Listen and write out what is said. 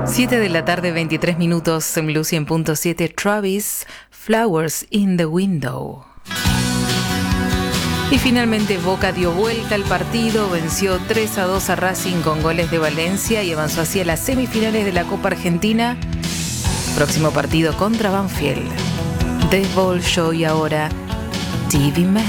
7 de la tarde, 23 minutos en Blue 100.7. Travis, Flowers in the Window. Y finalmente Boca dio vuelta al partido, venció 3-2 a Racing con goles de Valencia y avanzó hacia las semifinales de la Copa Argentina. Próximo partido contra Banfield. The Ball Show y ahora TV Man.